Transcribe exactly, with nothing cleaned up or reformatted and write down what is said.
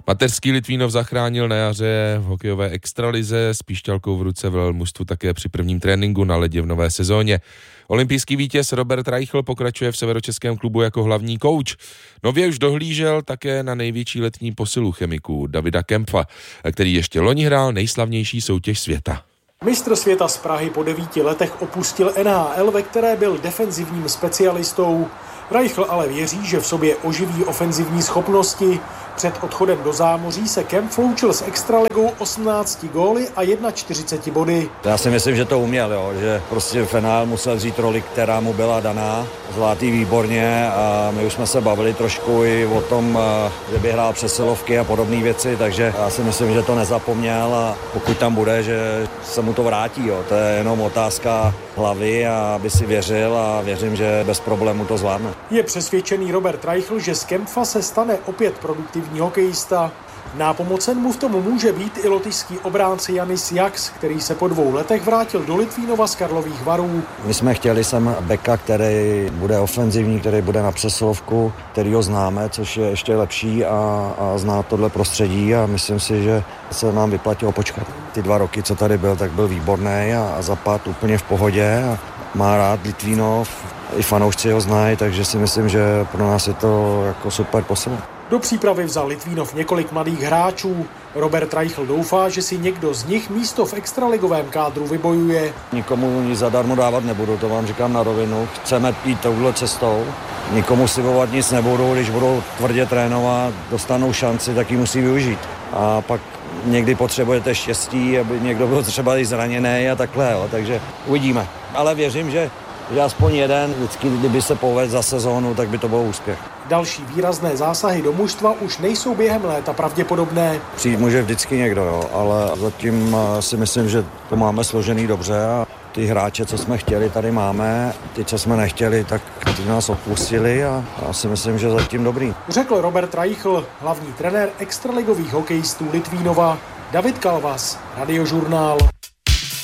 Mateřský Litvínov zachránil na jaře v hokejové extralize, s píšťalkou v ruce velel mužstvu také při prvním tréninku na ledě v nové sezóně. Olympijský vítěz Robert Reichl pokračuje v severočeském klubu jako hlavní kouč. Nově už dohlížel také na největší letní posilu chemiků Davida Kempfa, který ještě loni hrál nejslavnější soutěž světa. Mistr světa z Prahy po devíti letech opustil N H L, ve které byl defenzivním specialistou. Reichl ale věří, že v sobě oživí ofenzivní schopnosti. Před odchodem do zámoří se Kempf loučil s extraligou osmnácti góly a čtyřiceti body. Já si myslím, že to uměl, jo, že prostě v N H L musel vzít roli, která mu byla daná, zvládl výborně a my už jsme se bavili trošku i o tom, že by hrál přesilovky a podobné věci, takže já si myslím, že to nezapomněl a pokud tam bude, že se mu to vrátí, jo. To je jenom otázka hlavy a aby si věřil a věřím, že bez problému to zvládne. Je přesvědčený Robert Reichl, že z Kempfa se stane opět produktivní hokejista. Nápomocen mu v tom může být i lotyšský obránce Janis Jaks, který se po dvou letech vrátil do Litvínova z Karlových Varů. My jsme chtěli sem beka, který bude ofenzivní, který bude na přesilovku, který ho známe, což je ještě lepší a, a zná tohle prostředí a myslím si, že se nám vyplatilo počkat. Ty dva roky, co tady byl, tak byl výborný a, a zapad úplně v pohodě a má rád Litvínov, i fanoušci ho znají, takže si myslím, že pro nás je to jako super posila. Do přípravy vzal Litvínov několik mladých hráčů. Robert Reichl doufá, že si někdo z nich místo v extraligovém kádru vybojuje. Nikomu nic zadarmo dávat nebudu, to vám říkám na rovinu. Chceme jít touhle cestou. Nikomu slibovat nic nebudu, když budou tvrdě trénovat, dostanou šanci, tak ji musí využít. A pak někdy potřebujete štěstí, aby někdo byl třeba i zraněný a takhle, jo. Takže uvidíme. Ale věřím, že že aspoň jeden, vždycky, kdyby se povedl za sezónu, tak by to byl úspěch. Další výrazné zásahy do mužstva už nejsou během léta pravděpodobné. Přijít může vždycky někdo, jo, ale zatím si myslím, že to máme složený dobře a ty hráče, co jsme chtěli, tady máme. Ty, co jsme nechtěli, tak ty nás opustili a já si myslím, že zatím dobrý. Řekl Robert Reichl, hlavní trenér extraligových hokejistů Litvínova. David Kalvas, Radiožurnál.